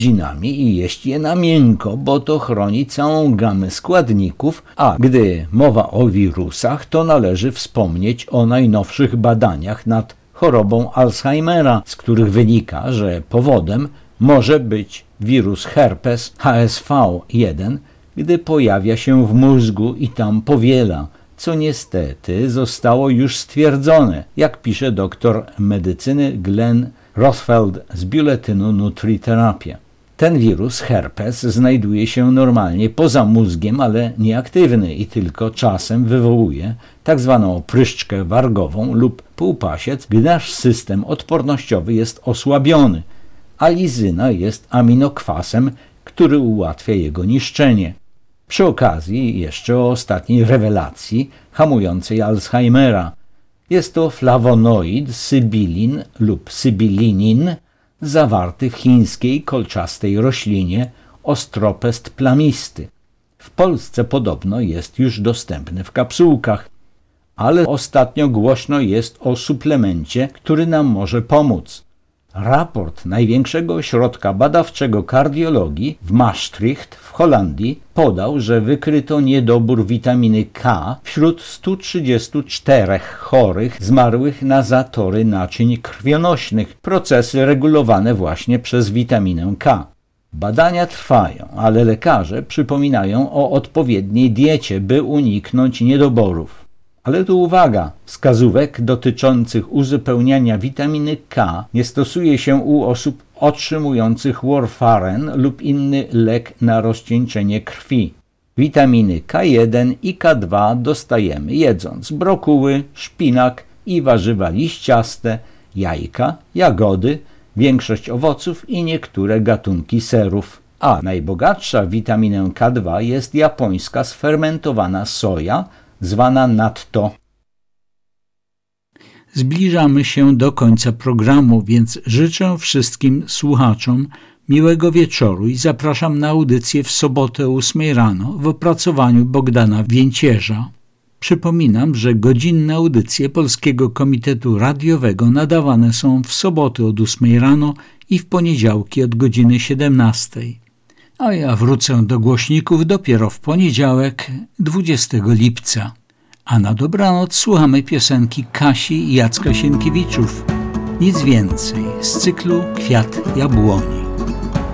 godzinami i jeść je na miękko, bo to chroni całą gamę składników, a gdy mowa o wirusach, to należy wspomnieć o najnowszych badaniach nad chorobą Alzheimera, z których wynika, że powodem może być wirus herpes HSV1, gdy pojawia się w mózgu i tam powiela, co niestety zostało już stwierdzone, jak pisze doktor medycyny Glenn Rothfeld z biuletynu Nutritherapia. Ten wirus herpes znajduje się normalnie poza mózgiem, ale nieaktywny i tylko czasem wywołuje tzw. pryszczkę wargową lub półpasiec, gdy nasz system odpornościowy jest osłabiony, a lizyna jest aminokwasem, który ułatwia jego niszczenie. Przy okazji jeszcze o ostatniej rewelacji hamującej Alzheimera. Jest to flawonoid sybilin lub sybilinin zawarty w chińskiej kolczastej roślinie Ostropest plamisty. W Polsce podobno jest już dostępny w kapsułkach, ale ostatnio głośno jest o suplemencie, który nam może pomóc. Raport największego ośrodka badawczego kardiologii w Maastricht w Holandii podał, że wykryto niedobór witaminy K wśród 134 chorych zmarłych na zatory naczyń krwionośnych, procesy regulowane właśnie przez witaminę K. Badania trwają, ale lekarze przypominają o odpowiedniej diecie, by uniknąć niedoborów. Ale tu uwaga, wskazówek dotyczących uzupełniania witaminy K nie stosuje się u osób otrzymujących warfarin lub inny lek na rozcieńczenie krwi. Witaminy K1 i K2 dostajemy jedząc brokuły, szpinak i warzywa liściaste, jajka, jagody, większość owoców i niektóre gatunki serów. A najbogatsza w witaminę K2 jest japońska sfermentowana soja, zwana natto. Zbliżamy się do końca programu, więc życzę wszystkim słuchaczom miłego wieczoru i zapraszam na audycję w sobotę o 8 rano w opracowaniu Bogdana Więcierza. Przypominam, że godzinne audycje Polskiego Komitetu Radiowego nadawane są w soboty od 8 rano i w poniedziałki od godziny 17. A ja wrócę do głośników dopiero w poniedziałek, 20 lipca. A na dobranoc słuchamy piosenki Kasi i Jacka Sienkiewiczów. Nic więcej z cyklu Kwiat Jabłoni.